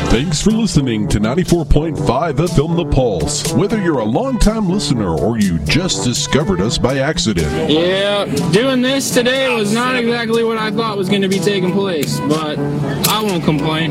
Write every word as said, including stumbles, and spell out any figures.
Thanks for listening to ninety-four point five F M The Pulse. Whether you're a longtime listener or you just discovered us by accident. Yeah, doing this today was not exactly what I thought was going to be taking place, but I won't complain.